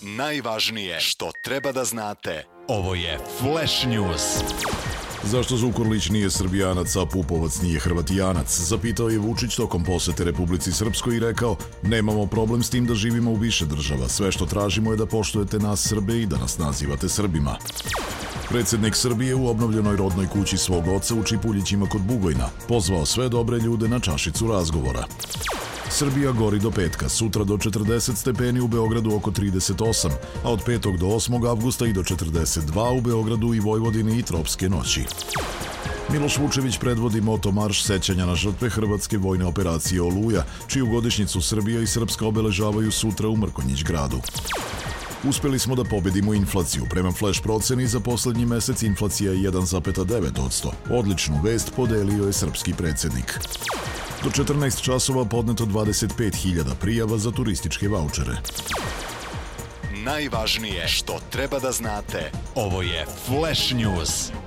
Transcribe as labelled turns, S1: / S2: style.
S1: Najvažnije što treba da znate. Ovo je Flash News.
S2: Zašto Zukorlić nije Srbijanac, a Pupovac nije Hrvatijanac? Zapitao je Vučić tokom posete Republici Srpskoj i rekao: nemamo problem s tim da živimo u više država. Sve što tražimo je da poštujete nas Srbe i da nas nazivate Srbima. Predsjednik Srbije u obnovljenoj rodnoj kući svog oca u Čipuljićima kod Bugojna pozvao sve dobre ljude na čašicu razgovora. Srbija gori do petka, sutra do 40 stepeni, u Beogradu oko 38, a od 5. do 8. avgusta i do 42 u Beogradu i Vojvodini i tropske noći. Miloš Vučević predvodi motomarš sećanja na žrtve hrvatske vojne operacije Oluja, čiju godišnjicu Srbija i Srpska obeležavaju sutra u Mrkonjić gradu. Uspeli smo da pobedimo inflaciju. Prema flash proceni za poslednji mesec inflacija je 1,9%. Odličnu vest podelio je srpski predsjednik. Do 14 časova podneto 25.000 prijava za turističke vaučere.
S1: Najvažnije što treba da znate. Ovo je Flash News.